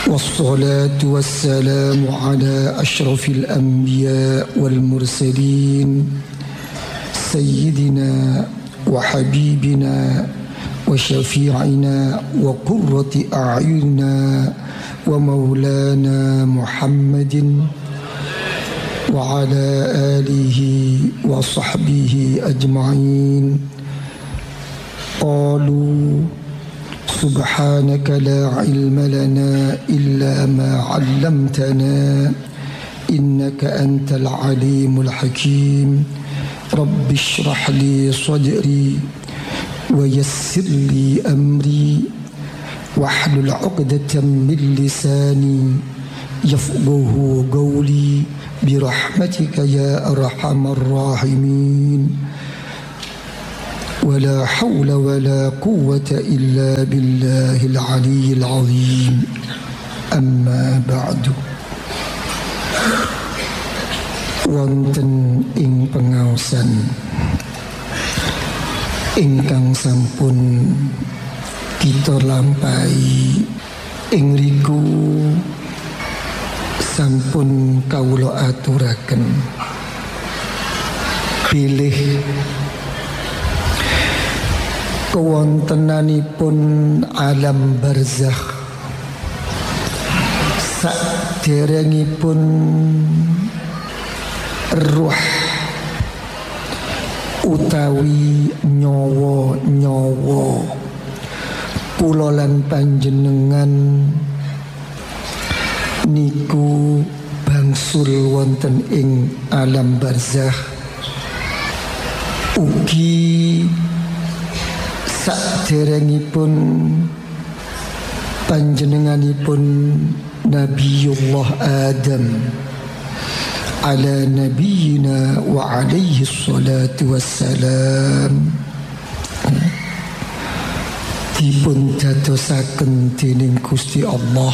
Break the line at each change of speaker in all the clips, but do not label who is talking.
والصلاة والسلام على أشرف الأنبياء والمرسلين سيدنا وحبيبنا وشفيعنا وقرة أعيننا ومولانا محمد وعلى آله وصحبه أجمعين. قالوا سبحانك لا علم لنا إلا ما علمتنا إنك أنت العليم الحكيم. رب اشرح لي صدري ويسر لي أمري واحلل عقدة من لساني يفقه قولي برحمتك يا أرحم الراحمين. ولا حول ولا قوة إلا بالله العلي العظيم. أما بعد. Wonten ing pengaosan ingkang sampun kita lampahi ing riku sampun kawula aturaken bilih kewontenanipun alam barzakh saderengipun ruh utawi nyawa kula lan panjenengan niku bangsul wonten ing alam barzakh ugi saderengipun panjenenganipun Nabiullah Adam ala nabiyina wa alaihi salatu wassalam dipun dadosaken dening Gusti Allah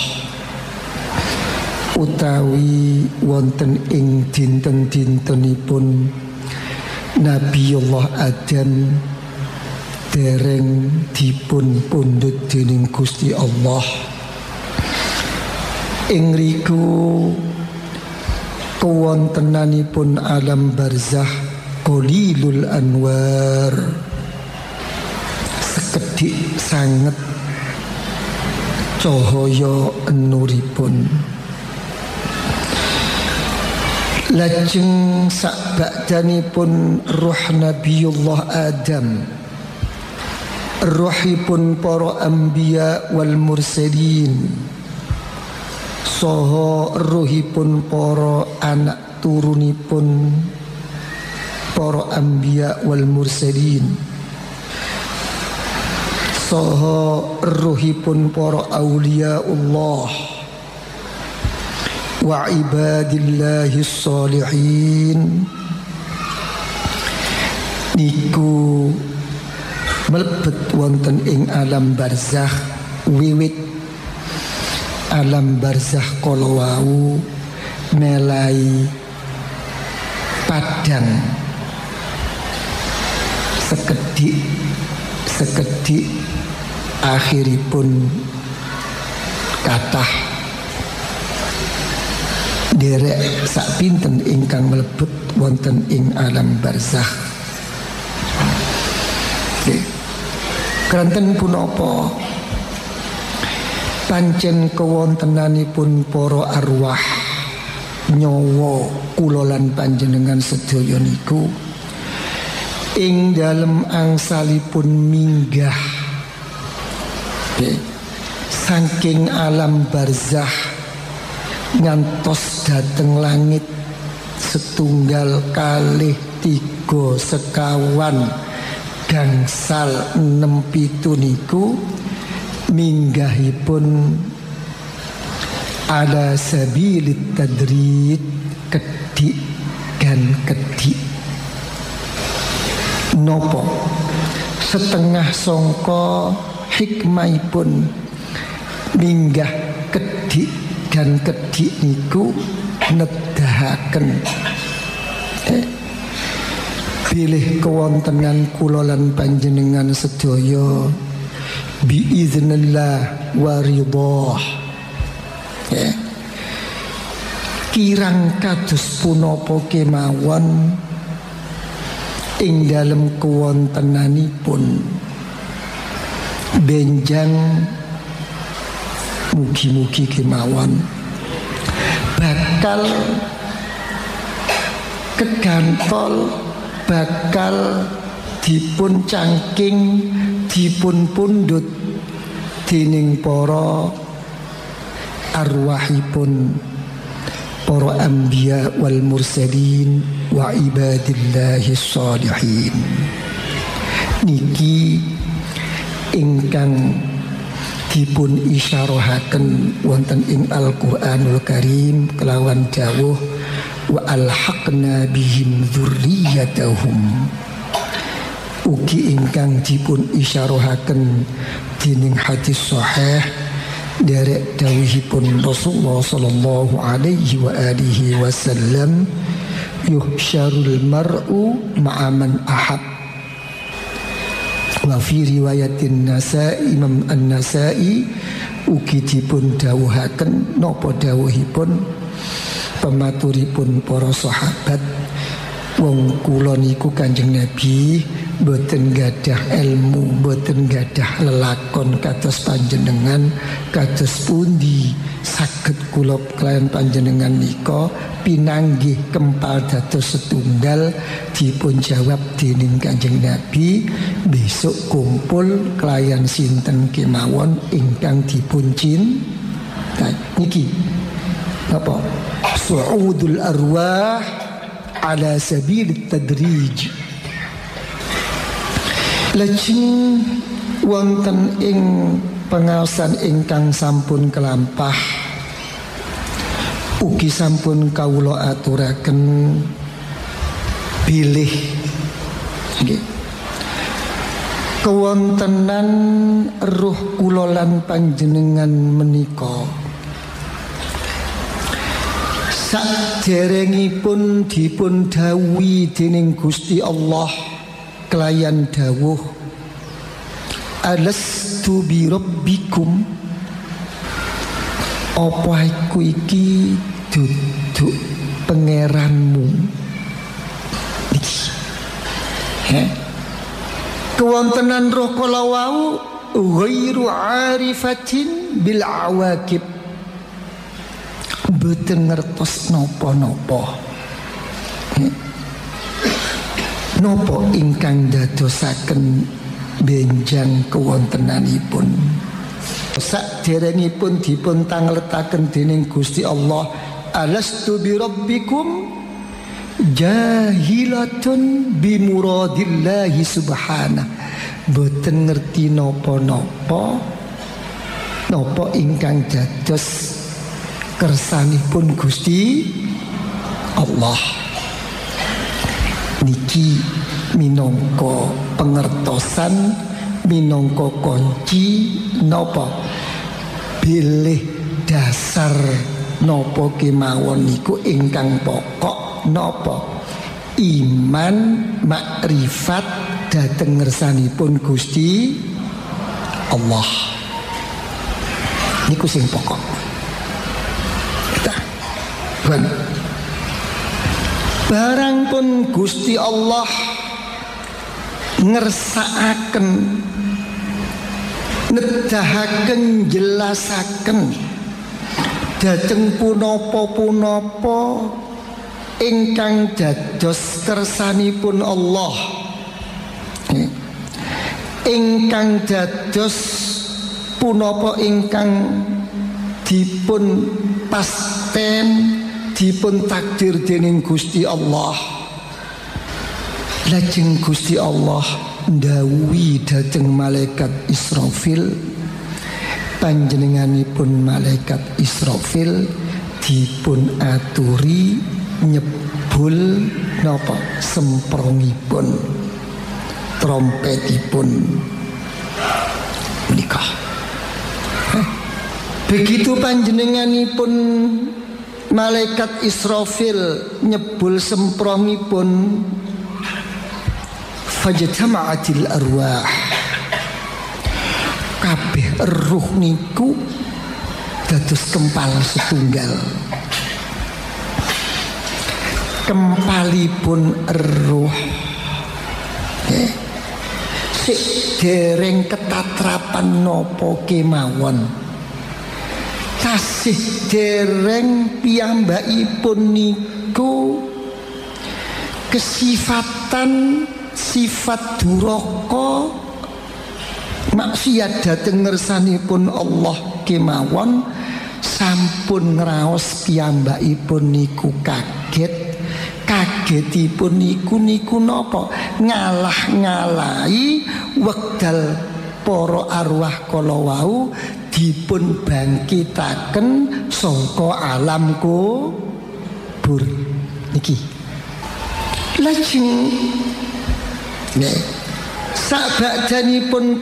utawi wonten ing dinten-dintenipun Nabiullah Adam dereng dipun pundhut dening Gusti Allah ing riku kewontenanipun alam barzakh qalilul anwar sekedhik sanget cahaya nuripun. Lajeng sakbakdanipun ruh Nabiullah Adam ruhipun para anbiya wal mursalin saha ruhipun para anak turunipun para anbiya wal mursalin saha ruhipun para auliya Allah wa ibadillahis sholihin niku mlebet wonten ing alam barzakh wiwit alam barzakh kala wau melai padang sekedhik akhiripun kathah derek sak pinten ingkang mlebet wonten ing alam barzakh. Kranten punapa pancen kewontenanipun para arwah nyawa kula lan panjenengan sedaya niku ing dalem angsalipun minggah saking alam barzakh ngantos dhateng langit setunggal kalih 3 sekawan gangsal 67 niku minggahipun ala sabilit tadrid kedik dan kedik nopo setengah sangka hikmahipun minggah kedik dan kedik niku nedahaken bilih kewontenan kula lan panjenengan sedaya biiznillah wa ridhah kirang kados punapa kemawon ing dalem kewontenanipun benjang mugi-mugi kemawon bakal kegantol, bakal dipun cangking, dipun pundhut dening para arwahipun para anbiya wal mursalin wa ibadillahis shalihin. Niki ingkang dipun isyarahaken wonten ing Al-Qur'anul Karim kelawan dawuh wa alhaqna bihim dzurriyyatahum. Ugi ingkang dipun isyarahaken dening hadis sahih derek dawuhipun Rasulullah sallallahu alaihi wa alihi wasallam, yuhsyarul mar'u ma'a man ahab. Wa fi riwayatin Nasa'i, Imam An-Nasa'i ugi dipun dawuhaken napa dawuhipun pematuripun para sahabat, wong kula niku Kanjeng Nabi boten gadah ilmu, boten gadah lelakon kados panjenengan, kados pundi saged kula kaliyan panjenengan nika pinanggih kempal dados setunggal dipun jawab dening Kanjeng Nabi, besok kumpul kelayan sinten kemawon ingkang dipun cinta. Niki apa? Su'udul arwah ala sabil tadrij. Lajeng wonten ing pengaosan ingkang sampun kelampah ugi sampun kawula aturaken bilih nggih kewontenan ruh kula lan panjenengan menika saderengipun dipun dawuhi dening Gusti Allah kelayan dawuh alastu bi rabbikum, apa iku iki duduk pangeranmu iki. Kewontenan roh kala wau ghairu arifatin bil awaqib, boten ngertos napa-napa. Napa ingkang dadosaken benjang kewontenanipun. Saderengipun dipun tangletaken dening Gusti Allah, alastu bi rabbikum, jahilatun bi muradillahi subhanahu, boten ngerti napa-napa napa ingkang dados kersanipun Gusti Allah. Niki minangka pengertosan, minangka kunci napa bilih dasar napa kemawon niku ingkang pokok napa iman makrifat dhateng ngersanipun Gusti Allah. Niku sing pokok. Barang pun Gusti Allah ngersakaken, nedahaken, jelasaken dhateng punapa-punapa ingkang dados kersanipun Allah, ingkang dados punapa ingkang dipun pasten, dipun takdir dening Gusti Allah. Lajeng Gusti Allah ndhawuhi dhateng malaikat Israfil, panjenenganipun malaikat Israfil dipun aturi nyebul napa semprongipun trompetipun menika. Begitu panjenenganipun malaikat Israfil nyebul semprongipun, fajtama'atil arwah, kabeh ruh niku dados kempal setunggal. Kempalipun ruh sik dereng ketatrapan nopo kemawon, tasih dereng piyambakipun niku kesifatan sifat duraka maksiat dhateng ngersanipun Allah kemawon, sampun ngraos piyambakipun niku kagetipun niku napa, ngalah-ngalahi wekdal para arwah kala wau dipun bangkitaken saka alam kubur niki. Lajeng sakbadanipun